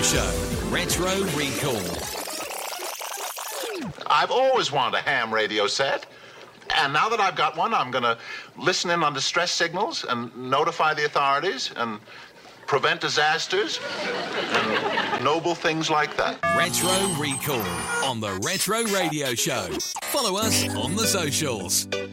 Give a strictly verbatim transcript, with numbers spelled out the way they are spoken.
Show, Retro Recall. I've always wanted a ham radio set. And now that I've got one, I'm going to listen in on distress signals and notify the authorities and prevent disasters and noble things like that. Retro Recall on the Retro Radio Show. Follow us on the socials.